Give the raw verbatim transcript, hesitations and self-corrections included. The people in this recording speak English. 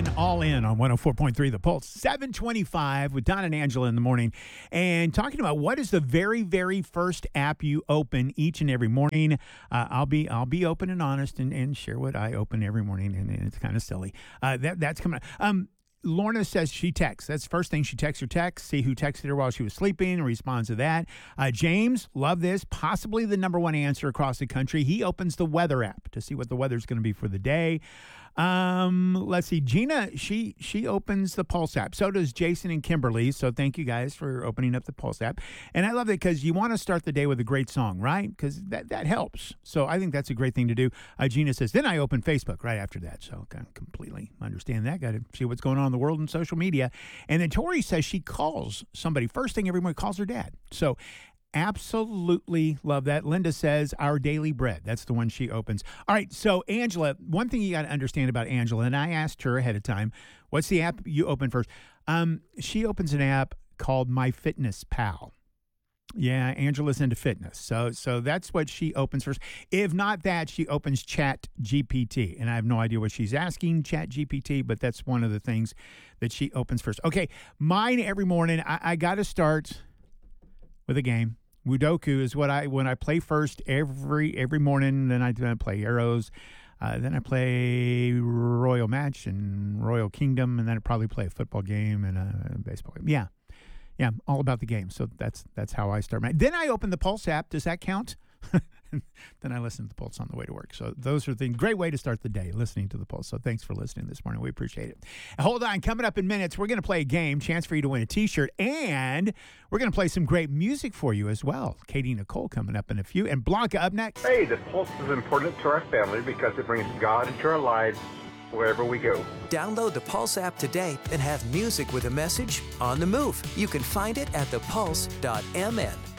in, all in on one oh four point three The Pulse, seven twenty-five with Don and Angela in the morning. And talking about what is the very, very first app you open each and every morning. Uh, I'll be I'll be open and honest and, and share what I open every morning, and, and it's kind of silly. Uh, that That's coming up. Um, Lorna says she texts. That's the first thing. She texts her text, see who texted her while she was sleeping, and responds to that. Uh, James, love this. Possibly the number one answer across the country. He opens the weather app to see what the weather's going to be for the day. Um, let's see. Gina, she she opens the Pulse app. So does Jason and Kimberly. So thank you guys for opening up the Pulse app. And I love it because you want to start the day with a great song, right? Because that, that helps. So I think that's a great thing to do. Uh, Gina says, then I open Facebook right after that. So I completely understand that. Got to see what's going on in the world and social media. And then Tori says she calls somebody. First thing every morning, calls her dad. So absolutely love that. Linda says, Our Daily Bread. That's the one she opens. All right, so Angela, one thing you got to understand about Angela, and I asked her ahead of time, what's the app you open first? Um, she opens an app called MyFitnessPal. Yeah, Angela's into fitness. So so that's what she opens first. If not that, she opens Chat G P T. And I have no idea what she's asking Chat G P T, but that's one of the things that she opens first. Okay, mine every morning, I, I got to start with a game. Woodoku is what I when I play first every every morning. Then I, then I play Arrows. Uh, then I play Royal Match and Royal Kingdom, and then I probably play a football game and a baseball game. Yeah, yeah, all about the game. So that's that's how I start my. Then I open the Pulse app. Does that count? Then I listen to the Pulse on the way to work. So those are the great way to start the day, listening to the Pulse. So thanks for listening this morning. We appreciate it. Hold on. Coming up in minutes, we're going to play a game, chance for you to win a T-shirt, and we're going to play some great music for you as well. Katie Nicole coming up in a few, and Blanca up next. Hey, the Pulse is important to our family because it brings God into our lives wherever we go. Download the Pulse app today and have music with a message on the move. You can find it at the pulse dot m n.